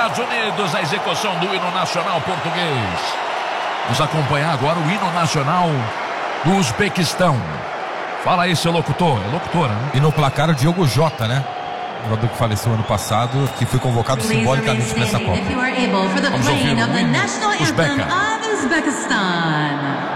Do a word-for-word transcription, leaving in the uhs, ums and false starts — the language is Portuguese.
Estados Unidos, a execução do hino nacional português. Vamos acompanhar agora o hino nacional do Uzbequistão. Fala aí, seu locutor. É locutora, né? E no placar o Diogo Jota, né? O jogador que faleceu ano passado, que foi convocado simbolicamente para essa Copa. Vamos ouvir o hino Uzbeca.